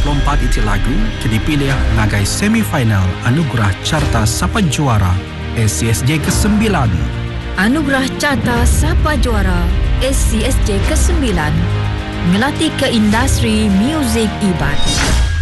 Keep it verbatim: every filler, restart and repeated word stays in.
puluh empat iti lagu kini pilih ngagai semifinal Anugerah Carta Sapa Juara S C S J kesembilan. Anugerah Carta Sapa Juara S C S J kesembilan ngelatih ke industri muzik Iban.